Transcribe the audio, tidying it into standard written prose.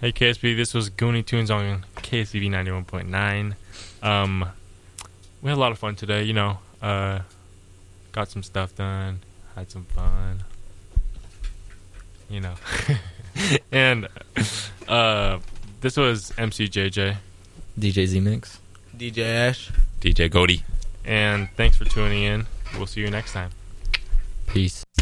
Hey KSB, this was Goonie Tunes on KSBB 91.9. We had a lot of fun today, got some stuff done, had some fun, and this was MCJJ, DJ Z-Mix, DJ Ash, DJ Goldie. and thanks for tuning in. We'll see you next time. Peace.